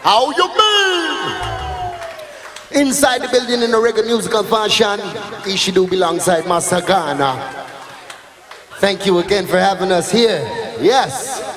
How you mean? Inside the building in a reggae musical fashion, Ishidu alongside Master Ghana. Thank you again for having us here. Yes.